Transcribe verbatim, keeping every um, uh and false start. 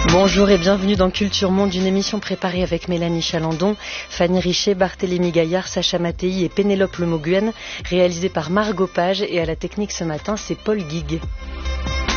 Bonjour et bienvenue dans Culture Monde, une émission préparée avec Mélanie Chalandon, Fanny Richet, Barthélémy Gaillard, Sacha Mattei et Pénélope Lemoguen, réalisée par Margot Page, et à la technique ce matin c'est Paul Guigues.